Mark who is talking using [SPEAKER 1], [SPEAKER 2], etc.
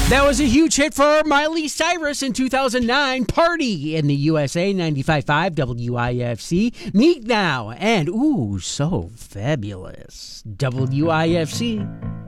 [SPEAKER 1] That was a huge hit for Miley Cyrus in 2009. Party in the USA, 95.5 WIFC. Meet Now and ooh, so fabulous. WIFC.